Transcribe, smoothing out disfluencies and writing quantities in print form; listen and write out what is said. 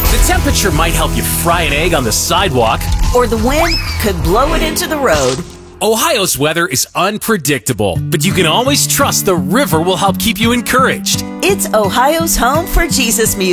The temperature might help you fry an egg on the sidewalk. Or the wind could blow it into the road. Ohio's weather is unpredictable, but you can always trust the river will help keep you encouraged. It's Ohio's home for Jesus music.